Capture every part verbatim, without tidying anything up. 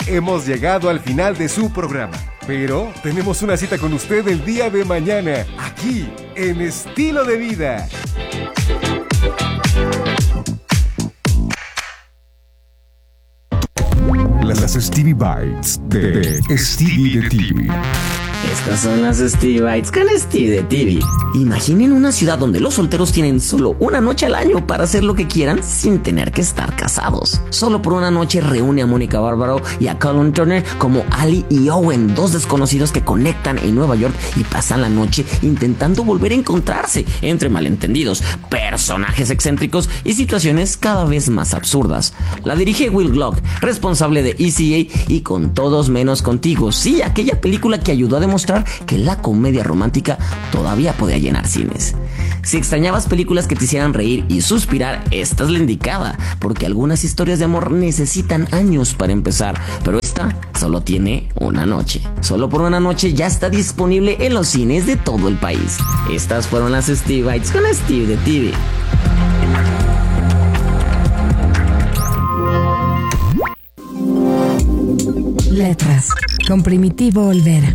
hemos llegado al final de su programa. Pero tenemos una cita con usted el día de mañana, aquí, en Estilo de Vida. Las Stevie Bites de Stevie de T V. Estas son las Stevie Bites con Stevie de T V. Imaginen una ciudad donde los solteros tienen solo una noche al año para hacer lo que quieran sin tener que estar casados. Solo por una noche reúne a Mónica Bárbaro y a Colin Turner como Ali y Owen, dos desconocidos que conectan en Nueva York y pasan la noche intentando volver a encontrarse entre malentendidos, personajes excéntricos y situaciones cada vez más absurdas. La dirige Will Glock, responsable de E C A y Con Todos Menos Contigo. Sí, aquella película que ayudó a demostrar que la comedia romántica todavía podía llenar cines. Si extrañabas películas que te hicieran reír y suspirar, esta es la indicada, porque algunas historias de amor necesitan años para empezar, pero esta solo tiene una noche. Solo por una noche ya está disponible en los cines de todo el país. Estas fueron las Stevie Bites con Stevie de T V. Letras, con Primitivo Olvera.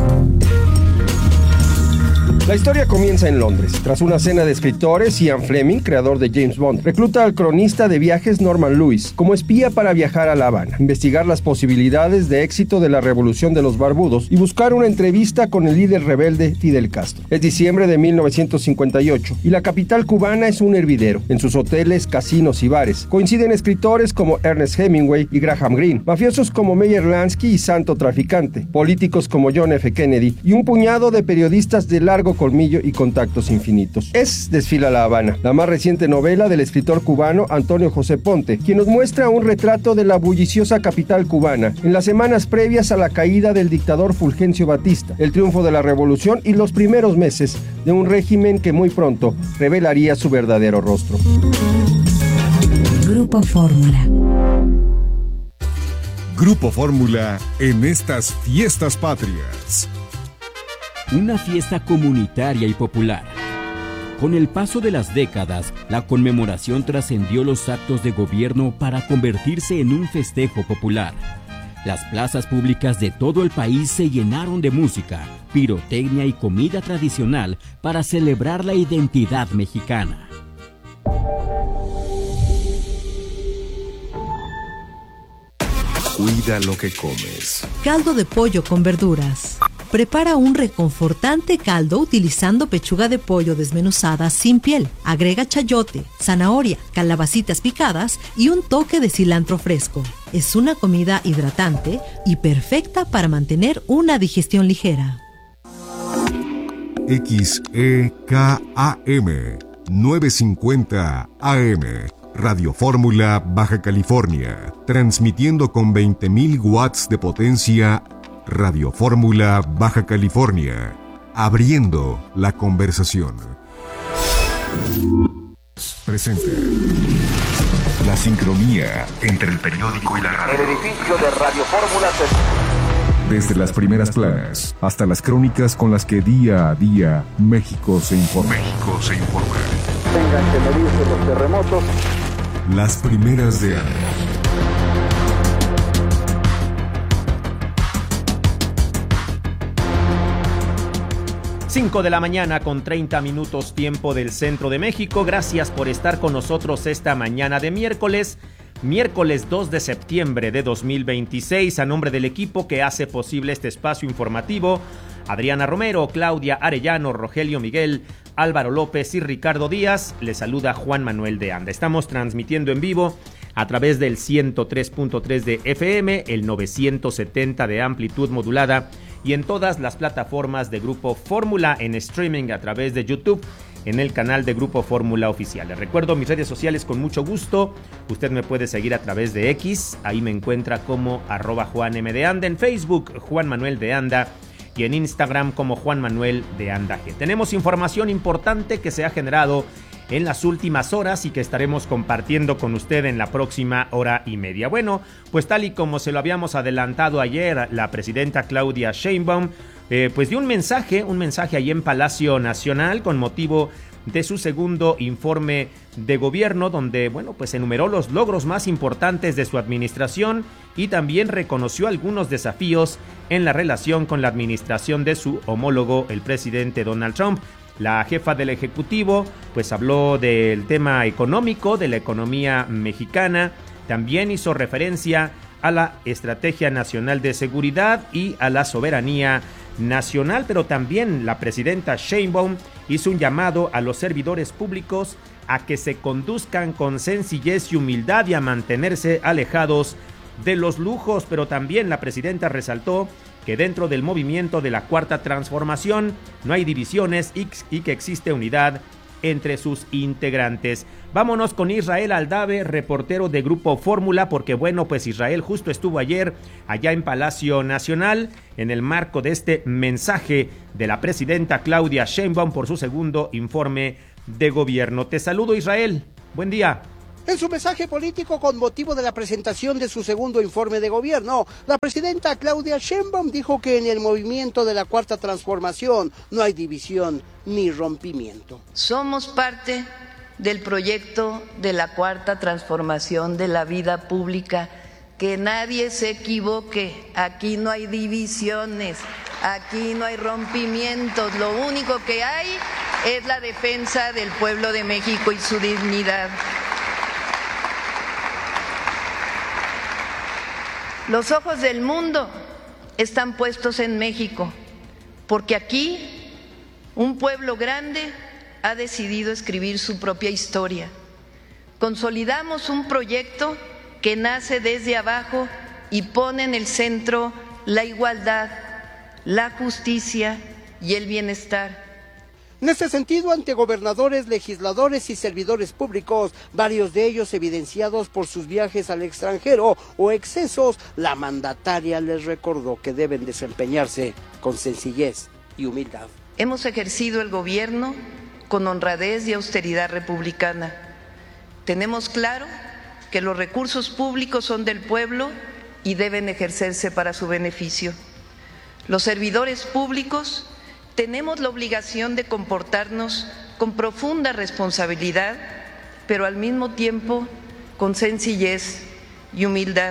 La historia comienza en Londres. Tras una cena de escritores, Ian Fleming, creador de James Bond, recluta al cronista de viajes Norman Lewis como espía para viajar a La Habana, investigar las posibilidades de éxito de la revolución de los barbudos y buscar una entrevista con el líder rebelde Fidel Castro. Es diciembre de mil novecientos cincuenta y ocho y la capital cubana es un hervidero. En sus hoteles, casinos y bares coinciden escritores como Ernest Hemingway y Graham Greene, mafiosos como Meyer Lansky y Santo Traficante, políticos como John F. Kennedy y un puñado de periodistas de largo colmillo y contactos infinitos. Es Desfila La Habana, la más reciente novela del escritor cubano Antonio José Ponte, quien nos muestra un retrato de la bulliciosa capital cubana en las semanas previas a la caída del dictador Fulgencio Batista, el triunfo de la revolución y los primeros meses de un régimen que muy pronto revelaría su verdadero rostro. Grupo Fórmula. Grupo Fórmula en estas fiestas patrias. Una fiesta comunitaria y popular. Con el paso de las décadas, la conmemoración trascendió los actos de gobierno para convertirse en un festejo popular. Las plazas públicas de todo el país se llenaron de música, pirotecnia y comida tradicional para celebrar la identidad mexicana. Cuida lo que comes. Caldo de pollo con verduras. Prepara un reconfortante caldo utilizando pechuga de pollo desmenuzada sin piel. Agrega chayote, zanahoria, calabacitas picadas y un toque de cilantro fresco. Es una comida hidratante y perfecta para mantener una digestión ligera. X E K A M novecientos cincuenta A M Radio Fórmula, Baja California, transmitiendo con veinte mil watts de potencia. Radio Fórmula, Baja California, abriendo la conversación. Presente. La sincronía entre el periódico y la radio. El edificio de Radio Fórmula se... Desde las primeras planas hasta las crónicas con las que día a día México se informa. México se informa. Tengan que medirse los terremotos. Las primeras de año. cinco de la mañana con treinta minutos tiempo del centro de México. Gracias por estar con nosotros esta mañana de miércoles, miércoles dos de septiembre de dos mil veintiséis. A nombre del equipo que hace posible este espacio informativo, Adriana Romero, Claudia Arellano, Rogelio Miguel, Álvaro López y Ricardo Díaz, les saluda Juan Manuel de Anda. Estamos transmitiendo en vivo a través del ciento tres punto tres de F M, el novecientos setenta de amplitud modulada y en todas las plataformas de Grupo Fórmula en streaming a través de YouTube en el canal de Grupo Fórmula Oficial. Les recuerdo mis redes sociales con mucho gusto. Usted me puede seguir a través de X, ahí me encuentra como arroba Juan M de Anda, en Facebook Juan Manuel de Anda y en Instagram como Juan Manuel de Anda G. Tenemos información importante que se ha generado en las últimas horas y que estaremos compartiendo con usted en la próxima hora y media. Bueno, pues tal y como se lo habíamos adelantado ayer, la presidenta Claudia Sheinbaum eh, pues dio un mensaje, un mensaje ahí en Palacio Nacional con motivo de su segundo informe de gobierno, donde, bueno, pues enumeró los logros más importantes de su administración y también reconoció algunos desafíos en la relación con la administración de su homólogo, el presidente Donald Trump. La jefa del Ejecutivo, pues habló del tema económico, de la economía mexicana, también hizo referencia a la Estrategia Nacional de Seguridad y a la soberanía nacional, pero también la presidenta Sheinbaum hizo un llamado a los servidores públicos a que se conduzcan con sencillez y humildad y a mantenerse alejados de los lujos, pero también la presidenta resaltó que dentro del movimiento de la Cuarta Transformación no hay divisiones y, y que existe unidad entre sus integrantes. Vámonos con Israel Aldave, reportero de Grupo Fórmula, porque bueno, pues Israel justo estuvo ayer allá en Palacio Nacional en el marco de este mensaje de la presidenta Claudia Sheinbaum por su segundo informe de gobierno. Te saludo, Israel. Buen día. En su mensaje político con motivo de la presentación de su segundo informe de gobierno, la presidenta Claudia Sheinbaum dijo que en el movimiento de la Cuarta Transformación no hay división ni rompimiento. Somos parte del proyecto de la Cuarta Transformación de la vida pública. Que nadie se equivoque, aquí no hay divisiones, aquí no hay rompimientos, lo único que hay es la defensa del pueblo de México y su dignidad. Los ojos del mundo están puestos en México, porque aquí un pueblo grande ha decidido escribir su propia historia. Consolidamos un proyecto que nace desde abajo y pone en el centro la igualdad, la justicia y el bienestar. En este sentido, ante gobernadores, legisladores y servidores públicos, varios de ellos evidenciados por sus viajes al extranjero o excesos, la mandataria les recordó que deben desempeñarse con sencillez y humildad. Hemos ejercido el gobierno con honradez y austeridad republicana. Tenemos claro que los recursos públicos son del pueblo y deben ejercerse para su beneficio. Los servidores públicos tenemos la obligación de comportarnos con profunda responsabilidad, pero al mismo tiempo con sencillez y humildad.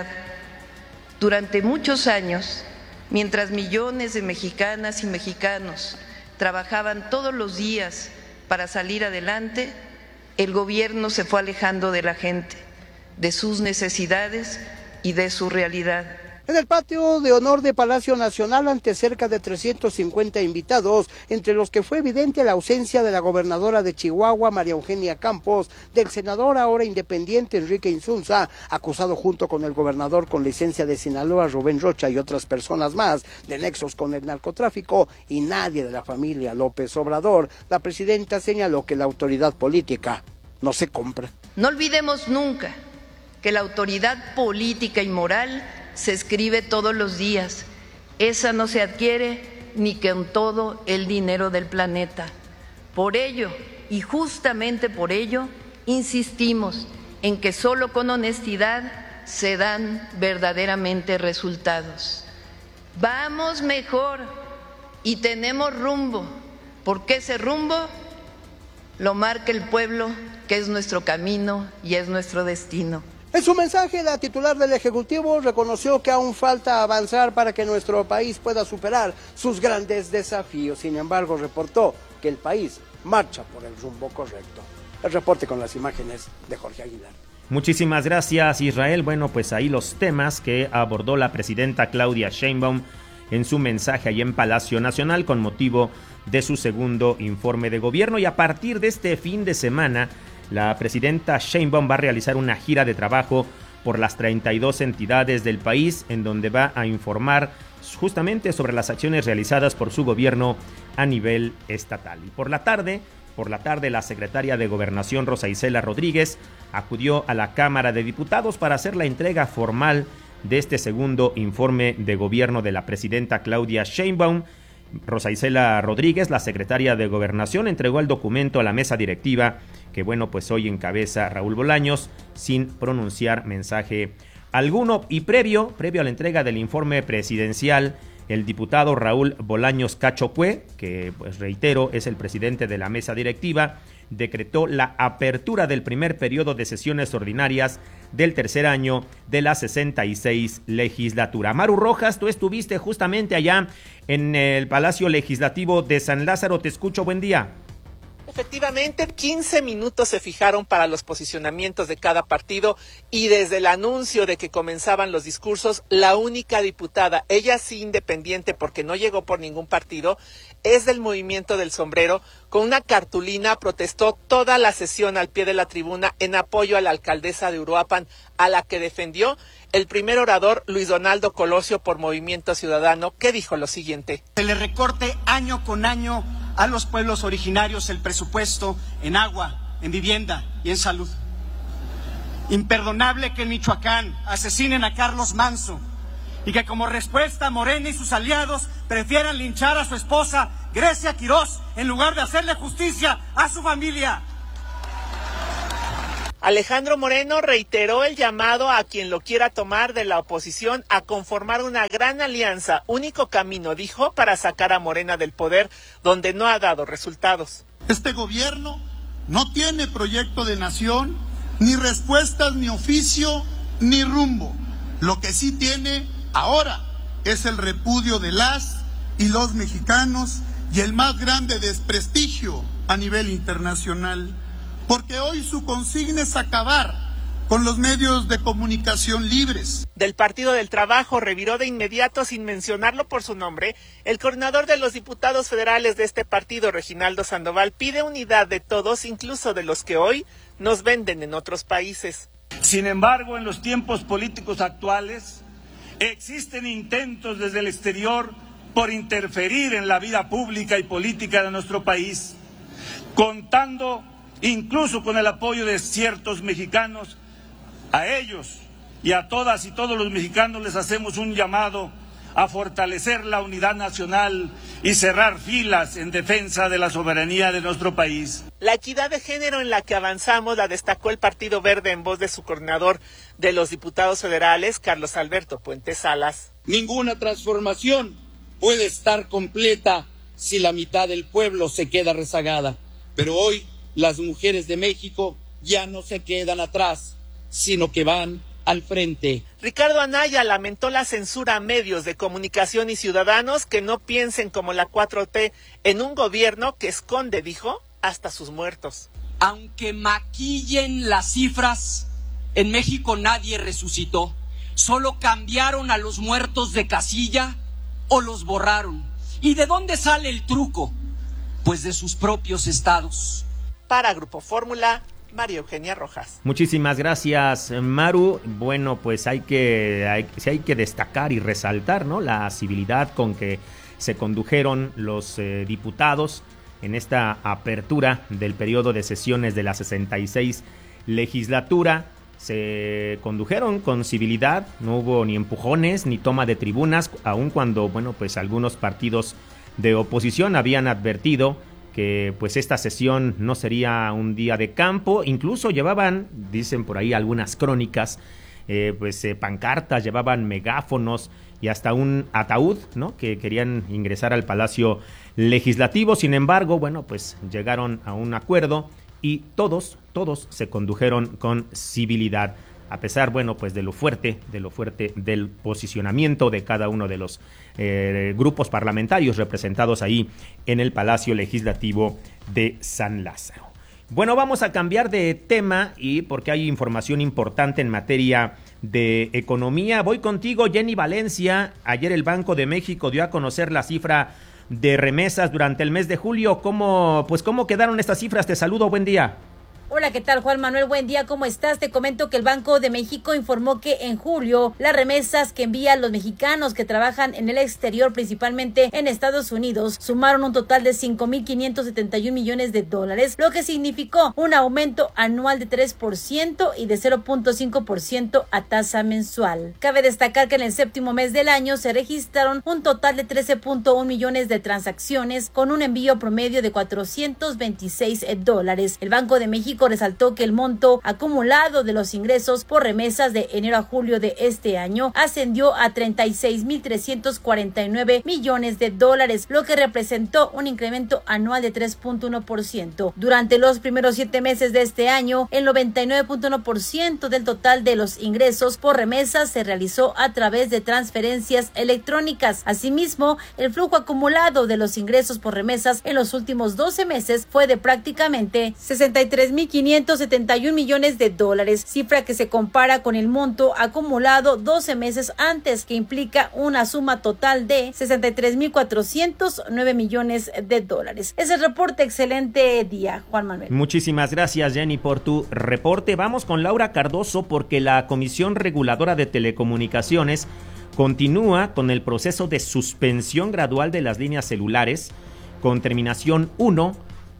Durante muchos años, mientras millones de mexicanas y mexicanos trabajaban todos los días para salir adelante, el gobierno se fue alejando de la gente, de sus necesidades y de su realidad. En el patio de honor de Palacio Nacional, ante cerca de trescientos cincuenta invitados, entre los que fue evidente la ausencia de la gobernadora de Chihuahua, María Eugenia Campos, del senador ahora independiente Enrique Insunza, acusado junto con el gobernador con licencia de Sinaloa, Rubén Rocha, y otras personas más, de nexos con el narcotráfico, y nadie de la familia López Obrador, la presidenta señaló que la autoridad política no se compra. No olvidemos nunca que la autoridad política y moral se escribe todos los días. Esa no se adquiere ni con todo el dinero del planeta. Por ello, y justamente por ello, insistimos en que solo con honestidad se dan verdaderamente resultados. Vamos mejor y tenemos rumbo, porque ese rumbo lo marca el pueblo, que es nuestro camino y es nuestro destino. En su mensaje, la titular del Ejecutivo reconoció que aún falta avanzar para que nuestro país pueda superar sus grandes desafíos. Sin embargo, reportó que el país marcha por el rumbo correcto. El reporte con las imágenes de Jorge Aguilar. Muchísimas gracias, Israel. Bueno, pues ahí los temas que abordó la presidenta Claudia Sheinbaum en su mensaje allí en Palacio Nacional con motivo de su segundo informe de gobierno. Y a partir de este fin de semana, la presidenta Sheinbaum va a realizar una gira de trabajo por las treinta y dos entidades del país, en donde va a informar justamente sobre las acciones realizadas por su gobierno a nivel estatal. Y por la tarde, por la tarde, la secretaria de Gobernación, Rosa Isela Rodríguez, acudió a la Cámara de Diputados para hacer la entrega formal de este segundo informe de gobierno de la presidenta Claudia Sheinbaum. Rosa Isela Rodríguez, la secretaria de Gobernación, entregó el documento a la mesa directiva que, bueno, pues hoy encabeza Raúl Bolaños, sin pronunciar mensaje alguno. Y previo, previo a la entrega del informe presidencial, El diputado Raúl Bolaños Cachocue, que pues reitero es el presidente de la mesa directiva, decretó la apertura del primer periodo de sesiones ordinarias del tercer año de la sesenta y seis legislatura. Maru Rojas, tú estuviste justamente allá en el Palacio Legislativo de San Lázaro. Te escucho, buen día. Efectivamente, quince minutos se fijaron para los posicionamientos de cada partido y desde el anuncio de que comenzaban los discursos, la única diputada, ella sí independiente porque no llegó por ningún partido, es del Movimiento del Sombrero. Con una cartulina protestó toda la sesión al pie de la tribuna en apoyo a la alcaldesa de Uruapan, a la que defendió el primer orador Luis Donaldo Colosio por Movimiento Ciudadano, que dijo lo siguiente. Se le recorte año con año a los pueblos originarios el presupuesto en agua, en vivienda y en salud. Imperdonable que en Michoacán asesinen a Carlos Manso y que como respuesta Morena y sus aliados prefieran linchar a su esposa Grecia Quirós en lugar de hacerle justicia a su familia. Alejandro Moreno reiteró el llamado a quien lo quiera tomar de la oposición a conformar una gran alianza, único camino, dijo, para sacar a Morena del poder, donde no ha dado resultados. Este gobierno no tiene proyecto de nación, ni respuestas, ni oficio, ni rumbo. Lo que sí tiene ahora es el repudio de las y los mexicanos y el más grande desprestigio a nivel internacional. Porque hoy su consigna es acabar con los medios de comunicación libres. Del Partido del Trabajo reviró de inmediato, sin mencionarlo por su nombre, el coordinador de los diputados federales de este partido, Reginaldo Sandoval, pide unidad de todos, incluso de los que hoy nos venden en otros países. Sin embargo, en los tiempos políticos actuales, existen intentos desde el exterior por interferir en la vida pública y política de nuestro país, contando incluso con el apoyo de ciertos mexicanos. A ellos y a todas y todos los mexicanos les hacemos un llamado a fortalecer la unidad nacional y cerrar filas en defensa de la soberanía de nuestro país. La equidad de género en la que avanzamos la destacó el Partido Verde en voz de su coordinador de los diputados federales, Carlos Alberto Puente Salas. Ninguna transformación puede estar completa si la mitad del pueblo se queda rezagada, pero hoy las mujeres de México ya no se quedan atrás, sino que van al frente. Ricardo Anaya lamentó la censura a medios de comunicación y ciudadanos que no piensen como la cuatro T en un gobierno que esconde, dijo, hasta sus muertos. Aunque maquillen las cifras, en México nadie resucitó. Solo cambiaron a los muertos de casilla o los borraron. ¿Y de dónde sale el truco? Pues de sus propios estados. Para Grupo Fórmula, María Eugenia Rojas. Muchísimas gracias, Maru. Bueno, pues hay que, hay, sí hay que destacar y resaltar, ¿no?, la civilidad con que se condujeron los eh, diputados en esta apertura del periodo de sesiones de la sesenta y seis legislatura. Se condujeron con civilidad, no hubo ni empujones ni toma de tribunas, aun cuando, bueno, pues algunos partidos de oposición habían advertido que pues esta sesión no sería un día de campo. Incluso llevaban, dicen por ahí algunas crónicas, eh, pues eh, pancartas, llevaban megáfonos y hasta un ataúd, ¿no?, que querían ingresar al Palacio Legislativo. Sin embargo, bueno, pues llegaron a un acuerdo y todos, todos se condujeron con civilidad, a pesar, bueno, pues de lo fuerte, de lo fuerte del posicionamiento de cada uno de los eh, grupos parlamentarios representados ahí en el Palacio Legislativo de San Lázaro. Bueno, vamos a cambiar de tema y porque hay información importante en materia de economía. Voy contigo, Jenny Valencia. Ayer el Banco de México dio a conocer la cifra de remesas durante el mes de julio. ¿Cómo, pues, cómo quedaron estas cifras? Te saludo, buen día. Hola, ¿qué tal, Juan Manuel? Buen día, ¿cómo estás? Te comento que el Banco de México informó que en julio las remesas que envían los mexicanos que trabajan en el exterior, principalmente en Estados Unidos, sumaron un total de cinco mil quinientos setenta y un millones de dólares, lo que significó un aumento anual de tres por ciento y de cero punto cinco por ciento a tasa mensual. Cabe destacar que en el séptimo mes del año se registraron un total de trece punto uno millones de transacciones con un envío promedio de cuatrocientos veintiséis dólares. El Banco de México México resaltó que el monto acumulado de los ingresos por remesas de enero a julio de este año ascendió a treinta y seis mil trescientos cuarenta y nueve millones de dólares, lo que representó un incremento anual de tres punto uno por ciento. Durante los primeros siete meses de este año, el noventa y nueve punto uno por ciento del total de los ingresos por remesas se realizó a través de transferencias electrónicas. Asimismo, el flujo acumulado de los ingresos por remesas en los últimos doce meses fue de prácticamente sesenta y tres mil quinientos setenta y un millones de dólares, cifra que se compara con el monto acumulado doce meses antes, que implica una suma total de sesenta y tres mil cuatrocientos nueve millones de dólares. Es el reporte. Excelente día, Juan Manuel. Muchísimas gracias, Jenny, por tu reporte. Vamos con Laura Cardoso, porque la Comisión Reguladora de Telecomunicaciones continúa con el proceso de suspensión gradual de las líneas celulares con terminación uno.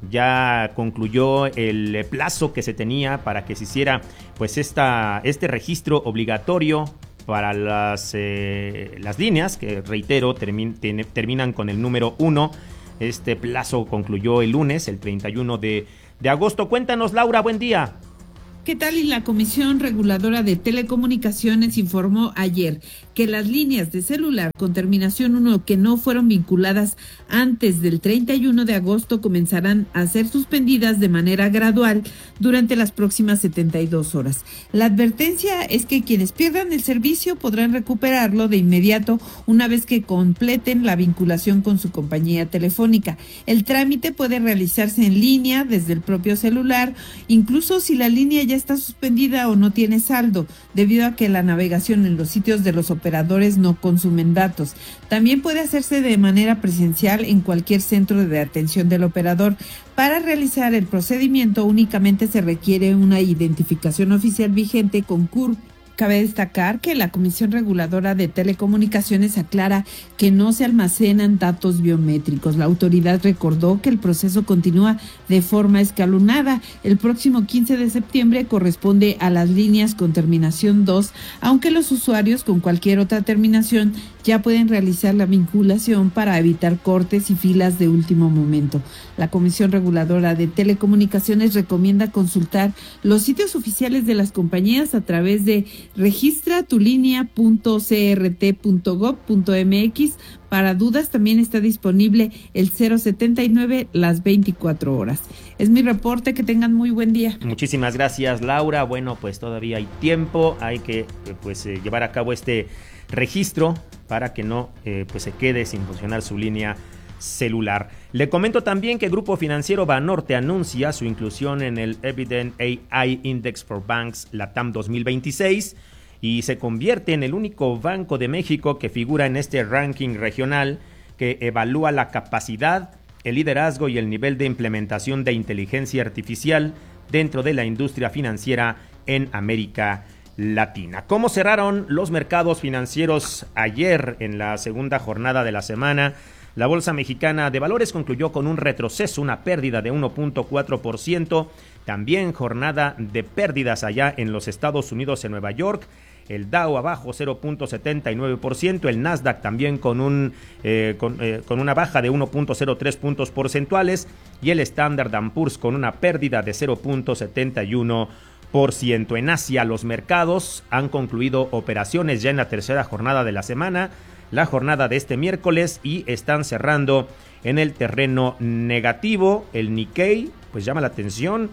Ya concluyó el plazo que se tenía para que se hiciera pues esta, este registro obligatorio para las, eh, las líneas, que reitero, termin, ten, terminan con el número uno. Este plazo concluyó el lunes, el treinta y uno de agosto. Cuéntanos, Laura, buen día. ¿Qué tal? Y la Comisión Reguladora de Telecomunicaciones informó ayer que las líneas de celular con terminación uno que no fueron vinculadas antes del treinta y uno de agosto comenzarán a ser suspendidas de manera gradual durante las próximas setenta y dos horas. La advertencia es que quienes pierdan el servicio podrán recuperarlo de inmediato una vez que completen la vinculación con su compañía telefónica. El trámite puede realizarse en línea desde el propio celular, incluso si la línea ya está suspendida o no tiene saldo, debido a que la navegación en los sitios de los operadores no consumen datos. También puede hacerse de manera presencial en cualquier centro de atención del operador. Para realizar el procedimiento únicamente se requiere una identificación oficial vigente con C U R P. Cabe destacar que la Comisión Reguladora de Telecomunicaciones aclara que no se almacenan datos biométricos. La autoridad recordó que el proceso continúa de forma escalonada. El próximo quince de septiembre corresponde a las líneas con terminación dos, aunque los usuarios con cualquier otra terminación ya pueden realizar la vinculación para evitar cortes y filas de último momento. La Comisión Reguladora de Telecomunicaciones recomienda consultar los sitios oficiales de las compañías a través de registra tu línea punto c r t punto gov punto m x. Para dudas también está disponible el cero setenta y nueve las veinticuatro horas. Es mi reporte, que tengan muy buen día. Muchísimas gracias, Laura. Bueno, pues todavía hay tiempo, hay que pues eh, llevar a cabo este registro para que no eh, pues se quede sin funcionar su línea celular. Le comento también que el Grupo Financiero Banorte anuncia su inclusión en el Evident A I Index for Banks LATAM dos mil veintiséis y se convierte en el único banco de México que figura en este ranking regional que evalúa la capacidad, el liderazgo y el nivel de implementación de inteligencia artificial dentro de la industria financiera en América Latina. ¿Cómo cerraron los mercados financieros ayer en la segunda jornada de la semana? La Bolsa Mexicana de Valores concluyó con un retroceso, una pérdida de uno punto cuatro por ciento. También jornada de pérdidas allá en los Estados Unidos, en Nueva York. El Dow abajo cero punto setenta y nueve por ciento. El Nasdaq también con, un, eh, con, eh, con una baja de uno punto cero tres puntos porcentuales. Y el Standard and Poor's con una pérdida de cero punto setenta y uno por ciento. En Asia, los mercados han concluido operaciones ya en la tercera jornada de la semana, la jornada de este miércoles, y están cerrando en el terreno negativo. El Nikkei pues llama la atención,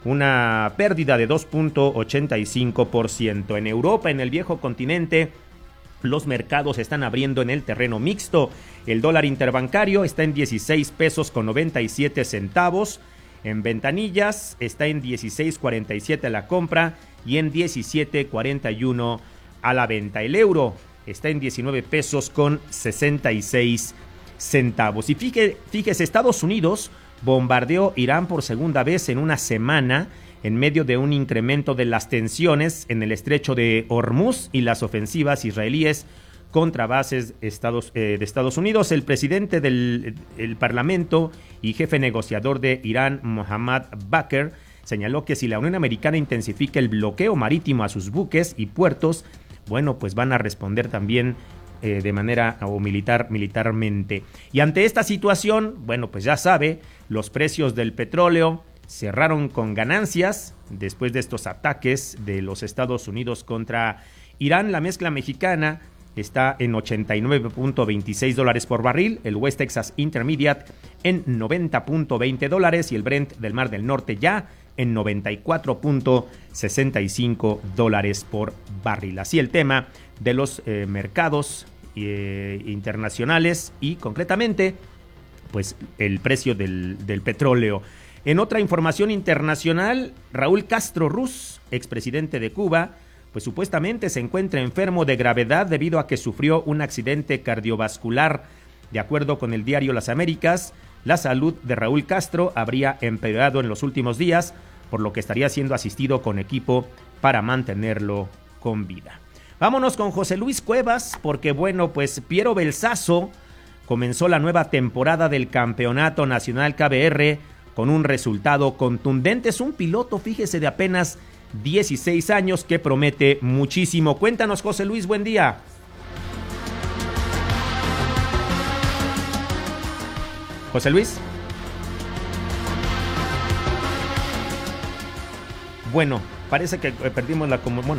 una pérdida de dos punto ochenta y cinco por ciento. En Europa, en el viejo continente, los mercados están abriendo en el terreno mixto. El dólar interbancario está en dieciséis pesos con noventa y siete centavos. En ventanillas está en dieciséis cuarenta y siete a la compra y en diecisiete cuarenta y uno a la venta. El euro está en diecinueve pesos con sesenta y seis centavos. Y fíjese, fíjese, Estados Unidos bombardeó Irán por segunda vez en una semana en medio de un incremento de las tensiones en el estrecho de Hormuz y las ofensivas israelíes contra bases Estados, eh, de Estados Unidos. El presidente del el Parlamento y jefe negociador de Irán, Mohammad Bakr, señaló que si la Unión Americana intensifica el bloqueo marítimo a sus buques y puertos, bueno, pues van a responder también eh, de manera o militar, militarmente. Y ante esta situación, bueno, pues ya sabe, los precios del petróleo cerraron con ganancias después de estos ataques de los Estados Unidos contra Irán. La mezcla mexicana está en ochenta y nueve punto veintiséis dólares por barril, el West Texas Intermediate en noventa punto veinte dólares y el Brent del Mar del Norte ya en noventa y cuatro punto sesenta y cinco dólares por barril. Así el tema de los eh, mercados eh, internacionales y concretamente pues el precio del, del petróleo. En otra información internacional, Raúl Castro Ruz, expresidente de Cuba, pues supuestamente se encuentra enfermo de gravedad debido a que sufrió un accidente cardiovascular. De acuerdo con el diario Las Américas, la salud de Raúl Castro habría empeorado en los últimos días, por lo que estaría siendo asistido con equipo para mantenerlo con vida. Vámonos con José Luis Cuevas, porque bueno, pues Piero Belsazo comenzó la nueva temporada del Campeonato Nacional K B R con un resultado contundente. Es un piloto, fíjese, de apenas dieciséis años que promete muchísimo. Cuéntanos, José Luis, buen día. José Luis. Bueno, parece que perdimos la comunicación.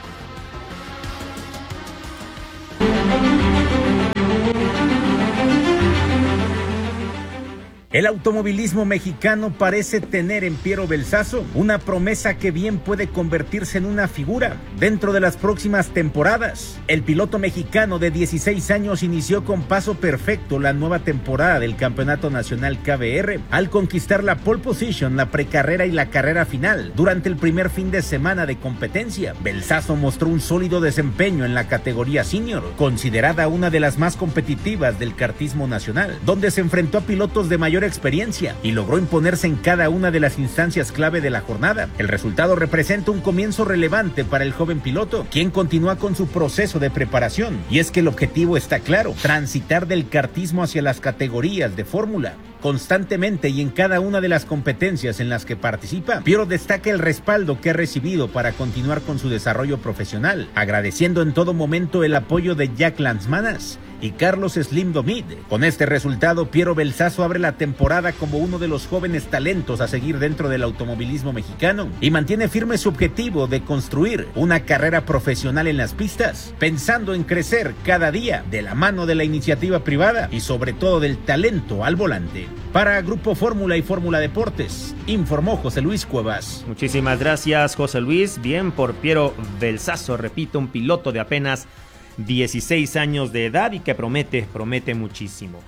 El automovilismo mexicano parece tener en Piero Belsazo una promesa que bien puede convertirse en una figura dentro de las próximas temporadas. El piloto mexicano de dieciséis años inició con paso perfecto la nueva temporada del Campeonato Nacional K B R al conquistar la pole position, la precarrera y la carrera final durante el primer fin de semana de competencia. Belsazo mostró un sólido desempeño en la categoría senior, considerada una de las más competitivas del kartismo nacional, donde se enfrentó a pilotos de mayor experiencia y logró imponerse en cada una de las instancias clave de la jornada. El resultado representa un comienzo relevante para el joven piloto, quien continúa con su proceso de preparación, y es que el objetivo está claro: transitar del kartismo hacia las categorías de fórmula. Constantemente y en cada una de las competencias en las que participa, Piero destaca el respaldo que ha recibido para continuar con su desarrollo profesional, agradeciendo en todo momento el apoyo de Jack Lanzmanas y Carlos Slim Domit. Con este resultado, Piero Belsazo abre la temporada como uno de los jóvenes talentos a seguir dentro del automovilismo mexicano y mantiene firme su objetivo de construir una carrera profesional en las pistas, pensando en crecer cada día de la mano de la iniciativa privada y sobre todo del talento al volante. Para Grupo Fórmula y Fórmula Deportes, informó José Luis Cuevas. Muchísimas gracias, José Luis. Bien por Piero Belsazo, repito, un piloto de apenas dieciséis años de edad y que promete, promete muchísimo.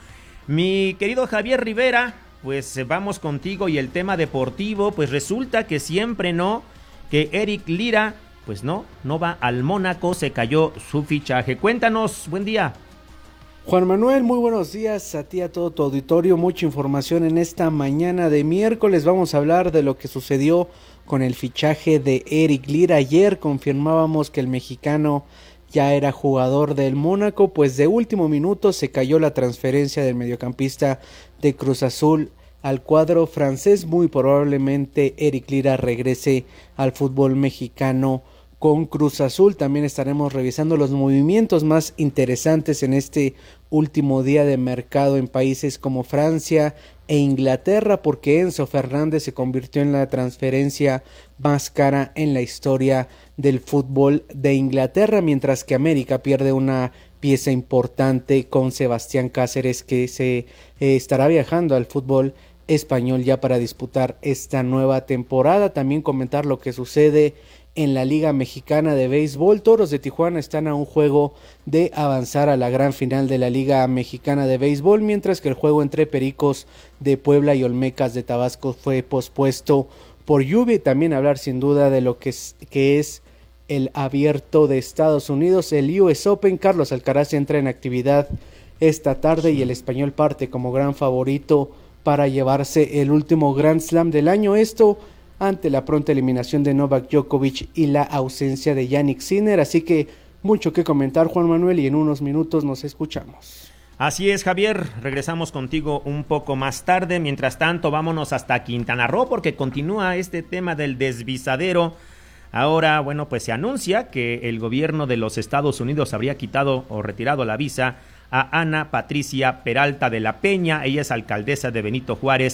Mi querido Javier Rivera, pues vamos contigo y el tema deportivo, pues resulta que siempre no, que Eric Lira, pues no, no va al Mónaco, se cayó su fichaje. Cuéntanos, buen día. Juan Manuel, muy buenos días a ti, a todo tu auditorio, mucha información en esta mañana de miércoles. Vamos a hablar de lo que sucedió con el fichaje de Eric Lira. Ayer confirmábamos que el mexicano ya era jugador del Mónaco, pues de último minuto se cayó la transferencia del mediocampista de Cruz Azul al cuadro francés. Muy probablemente Eric Lira regrese al fútbol mexicano con Cruz Azul. También estaremos revisando los movimientos más interesantes en este último día de mercado en países como Francia e Inglaterra, porque Enzo Fernández se convirtió en la transferencia más cara en la historia del fútbol de Inglaterra, mientras que América pierde una pieza importante con Sebastián Cáceres, que se eh, estará viajando al fútbol español ya para disputar esta nueva temporada. También comentar lo que sucede en la Liga Mexicana de Béisbol. Toros de Tijuana están a un juego de avanzar a la gran final de la Liga Mexicana de Béisbol, mientras que el juego entre Pericos de Puebla y Olmecas de Tabasco fue pospuesto por lluvia. Y también hablar sin duda de lo que es, que es el Abierto de Estados Unidos, el U S Open. Carlos Alcaraz entra en actividad esta tarde y el español parte como gran favorito para llevarse el último Grand Slam del año. Esto ante la pronta eliminación de Novak Djokovic y la ausencia de Jannik Sinner. Así que mucho que comentar, Juan Manuel, y en unos minutos nos escuchamos. Así es, Javier, regresamos contigo un poco más tarde. Mientras tanto, vámonos hasta Quintana Roo, porque continúa este tema del desvisadero. Ahora, bueno, pues se anuncia que el gobierno de los Estados Unidos habría quitado o retirado la visa a Ana Patricia Peralta de la Peña. Ella es alcaldesa de Benito Juárez,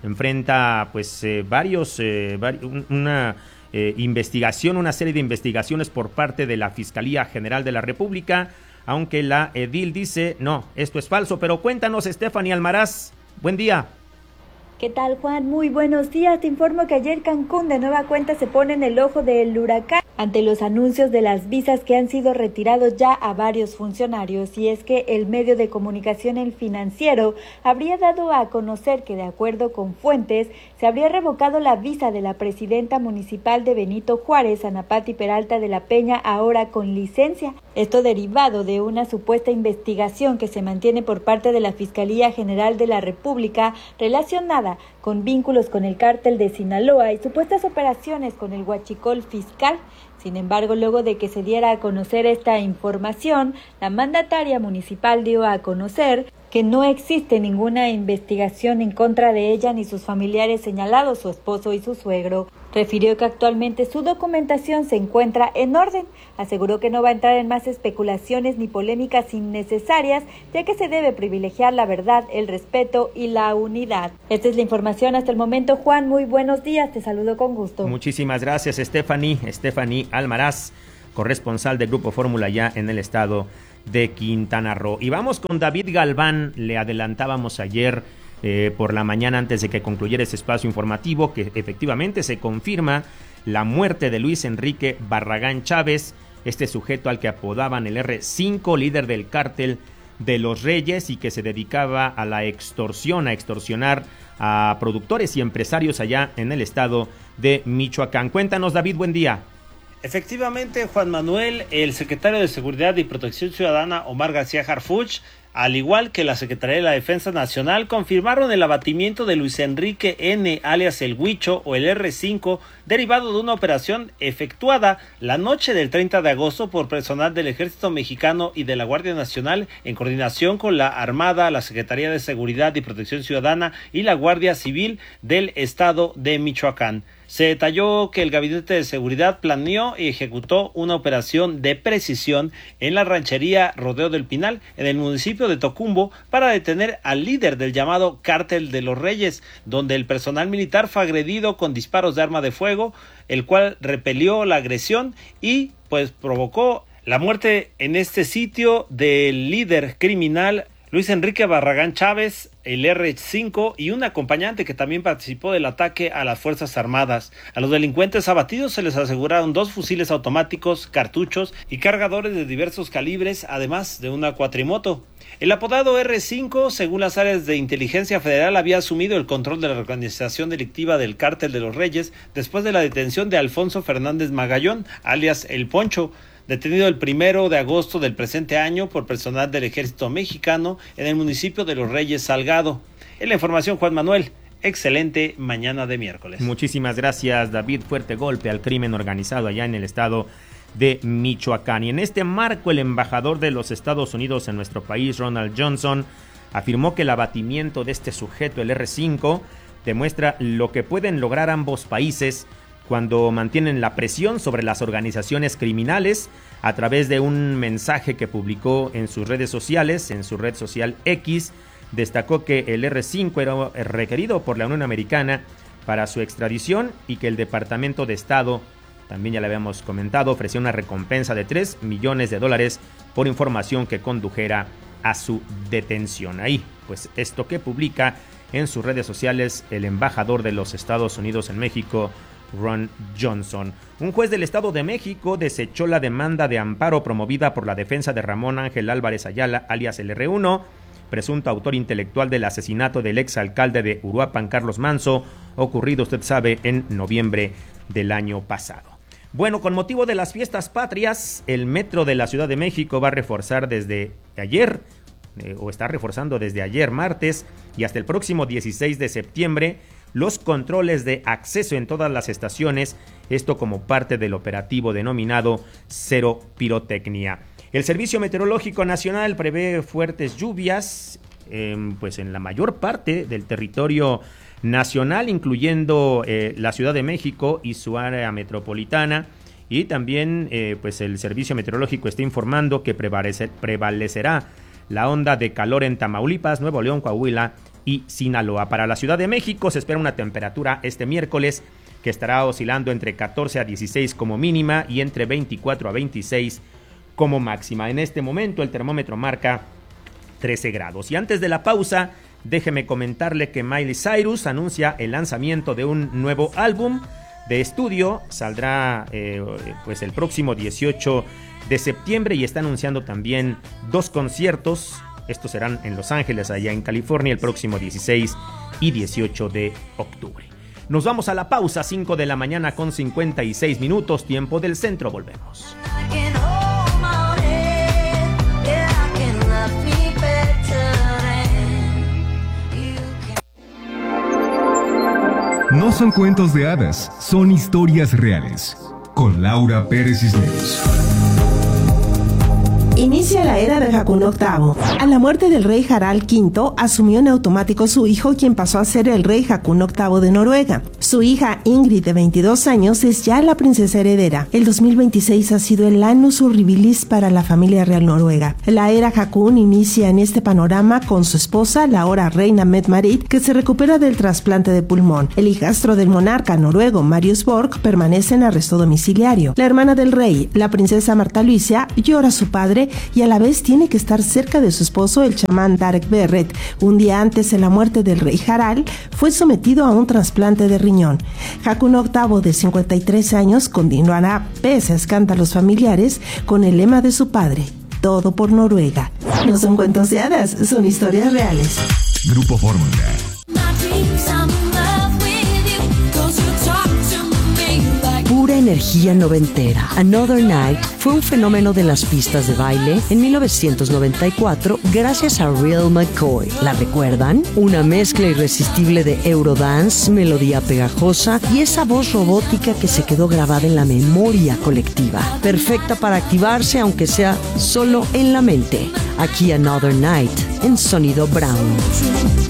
enfrenta pues eh, varios, eh, vari- una eh, investigación, una serie de investigaciones por parte de la Fiscalía General de la República, aunque la edil dice, no, esto es falso. Pero cuéntanos, Stephanie Almaraz, buen día. ¿Qué tal, Juan? Muy buenos días. Te informo que ayer Cancún de nueva cuenta se pone en el ojo del huracán ante los anuncios de las visas que han sido retirados ya a varios funcionarios. Y es que el medio de comunicación El Financiero habría dado a conocer que, de acuerdo con fuentes, se habría revocado la visa de la presidenta municipal de Benito Juárez, Ana Pati Peralta de la Peña, ahora con licencia. Esto derivado de una supuesta investigación que se mantiene por parte de la Fiscalía General de la República relacionada con vínculos con el cártel de Sinaloa y supuestas operaciones con el huachicol fiscal. Sin embargo, luego de que se diera a conocer esta información, la mandataria municipal dio a conocer que no existe ninguna investigación en contra de ella ni sus familiares señalados, su esposo y su suegro. Refirió que actualmente su documentación se encuentra en orden. Aseguró que no va a entrar en más especulaciones ni polémicas innecesarias, ya que se debe privilegiar la verdad, el respeto y la unidad. Esta es la información hasta el momento, Juan. Muy buenos días, te saludo con gusto. Muchísimas gracias, Stephanie. Stephanie Almaraz, corresponsal de Grupo Fórmula ya en el estado de Quintana Roo. Y vamos con David Galván. Le adelantábamos ayer eh, por la mañana, antes de que concluyera ese espacio informativo, que efectivamente se confirma la muerte de Luis Enrique Barragán Chávez, este sujeto al que apodaban el erre cinco, líder del cártel de los Reyes, y que se dedicaba a la extorsión, a extorsionar a productores y empresarios allá en el estado de Michoacán. Cuéntanos, David, buen día. Efectivamente, Juan Manuel, el secretario de Seguridad y Protección Ciudadana, Omar García Harfuch, al igual que la Secretaría de la Defensa Nacional, confirmaron el abatimiento de Luis Enrique N., alias El Huicho o el erre cinco, derivado de una operación efectuada la noche del treinta de agosto por personal del Ejército Mexicano y de la Guardia Nacional, en coordinación con la Armada, la Secretaría de Seguridad y Protección Ciudadana y la Guardia Civil del estado de Michoacán. Se detalló que el Gabinete de Seguridad planeó y ejecutó una operación de precisión en la ranchería Rodeo del Pinal, en el municipio de Tocumbo, para detener al líder del llamado Cártel de los Reyes, donde el personal militar fue agredido con disparos de arma de fuego, el cual repelió la agresión y pues provocó la muerte en este sitio del líder criminal Luis Enrique Barragán Chávez, el erre cinco, y un acompañante que también participó del ataque a las Fuerzas Armadas. A los delincuentes abatidos se les aseguraron dos fusiles automáticos, cartuchos y cargadores de diversos calibres, además de una cuatrimoto. El apodado erre cinco, según las áreas de inteligencia federal, había asumido el control de la organización delictiva del Cártel de los Reyes después de la detención de Alfonso Fernández Magallón, alias El Poncho, detenido el primero de agosto del presente año por personal del Ejército Mexicano en el municipio de Los Reyes Salgado. En la información, Juan Manuel, excelente mañana de miércoles. Muchísimas gracias, David. Fuerte golpe al crimen organizado allá en el estado de Michoacán. Y en este marco, el embajador de los Estados Unidos en nuestro país, Ronald Johnson, afirmó que el abatimiento de este sujeto, el erre cinco, demuestra lo que pueden lograr ambos países cuando mantienen la presión sobre las organizaciones criminales. A través de un mensaje que publicó en sus redes sociales, en su red social X, destacó que el erre cinco era requerido por la Unión Americana para su extradición y que el Departamento de Estado, también ya le habíamos comentado, ofreció una recompensa de tres millones de dólares por información que condujera a su detención. Ahí, pues esto que publica en sus redes sociales el embajador de los Estados Unidos en México, Ron Johnson. Un juez del Estado de México desechó la demanda de amparo promovida por la defensa de Ramón Ángel Álvarez Ayala, alias el erre uno, presunto autor intelectual del asesinato del exalcalde de Uruapan, Carlos Manso, ocurrido, usted sabe, en noviembre del año pasado. Bueno, con motivo de las fiestas patrias, el Metro de la Ciudad de México va a reforzar desde ayer, eh, o está reforzando desde ayer martes y hasta el próximo dieciséis de septiembre, los controles de acceso en todas las estaciones, esto como parte del operativo denominado Cero Pirotecnia. El Servicio Meteorológico Nacional prevé fuertes lluvias eh, pues en la mayor parte del territorio nacional, incluyendo eh, la Ciudad de México y su área metropolitana, y también eh, pues el Servicio Meteorológico está informando que prevalece, prevalecerá la onda de calor en Tamaulipas, Nuevo León, Coahuila y Sinaloa. Para la Ciudad de México se espera una temperatura este miércoles que estará oscilando entre catorce a dieciséis como mínima y entre veinticuatro a veintiséis como máxima. En este momento el termómetro marca trece grados. Y antes de la pausa, déjeme comentarle que Miley Cyrus anuncia el lanzamiento de un nuevo álbum de estudio. Saldrá eh, pues el próximo dieciocho de septiembre y está anunciando también dos conciertos. Estos serán en Los Ángeles, allá en California, el próximo dieciséis y dieciocho de octubre. Nos vamos a la pausa, cinco de la mañana con cincuenta y seis minutos, tiempo del centro. Volvemos. No son cuentos de hadas, son historias reales. Con Laura Pérez Cisneros. Inicia la era de Haakon octavo. A la muerte del rey Harald quinto, asumió en automático su hijo, quien pasó a ser el rey Haakon octavo de Noruega. Su hija Ingrid, de veintidós años, es ya la princesa heredera. El dos mil veintiséis ha sido el annus horribilis para la familia real noruega. La era Haakon inicia en este panorama con su esposa, la ahora reina Mette-Marit, que se recupera del trasplante de pulmón. El hijastro del monarca noruego, Marius Borg, permanece en arresto domiciliario. La hermana del rey, la princesa Marta Luisa, llora a su padre y a la vez tiene que estar cerca de su esposo, el chamán Darek Berret. Un día antes de la muerte del rey Harald, fue sometido a un trasplante de riñón. Haakon octavo, de cincuenta y tres años, continuará, pese a escándalos familiares, con el lema de su padre: todo por Noruega. No son cuentos de hadas, son historias reales. Grupo Fórmula. Pura energía noventera. Another Night fue un fenómeno de las pistas de baile en mil novecientos noventa y cuatro gracias a Real McCoy. ¿La recuerdan? Una mezcla irresistible de Eurodance, melodía pegajosa y esa voz robótica que se quedó grabada en la memoria colectiva. Perfecta para activarse, aunque sea solo en la mente. Aquí Another Night en Sonido Brown.